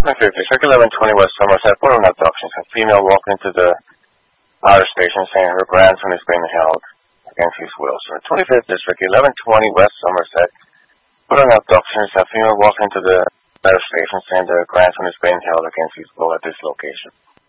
Circle 1120 West Somerset, photo abductions. A female walked into the outer station saying her grandson is being held against his will. So 25th District, 1120 West Somerset, photo abductions. A female walked into the outer station saying their grandson is being held against his will at this location.